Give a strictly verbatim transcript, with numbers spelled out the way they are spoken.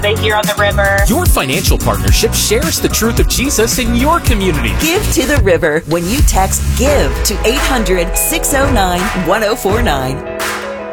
they hear on the river. Your financial partnership shares the truth of Jesus in your community. Give to the River when you text GIVE to eight hundred, six oh nine, one oh four nine.